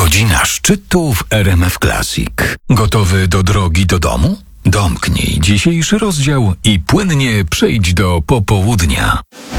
Godzina szczytu w RMF Classic. Gotowy do drogi do domu? Domknij dzisiejszy rozdział i płynnie przejdź do popołudnia.